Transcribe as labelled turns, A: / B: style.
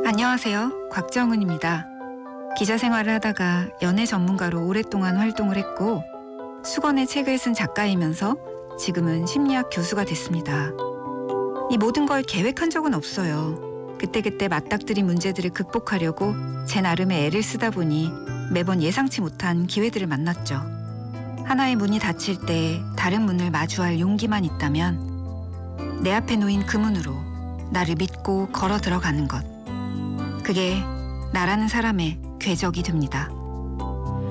A: 안녕하세요. 곽정은입니다. 기자 생활을 하다가 연애 전문가로 오랫동안 활동을 했고 수권의 책을 쓴 작가이면서 지금은 심리학 교수가 됐습니다. 이 모든 걸 계획한 적은 없어요. 그때그때 맞닥뜨린 문제들을 극복하려고 제 나름의 애를 쓰다 보니 매번 예상치 못한 기회들을 만났죠. 하나의 문이 닫힐 때 다른 문을 마주할 용기만 있다면 내 앞에 놓인 그 문으로 나를 믿고 걸어 들어가는 것. 그게 나라는 사람의 궤적이 됩니다.